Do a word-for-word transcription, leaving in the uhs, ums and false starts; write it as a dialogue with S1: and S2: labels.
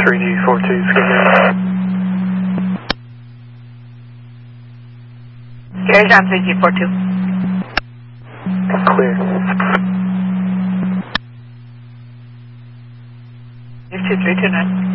S1: three G four two, schedule.
S2: Carriage on three G four two.
S1: Clear.
S2: two three two nine.